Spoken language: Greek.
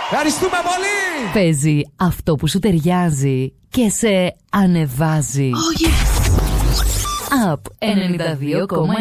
Ευχαριστούμε πολύ. Παίζει αυτό που σου ταιριάζει και σε ανεβάζει. Oh yes. Up 92,9.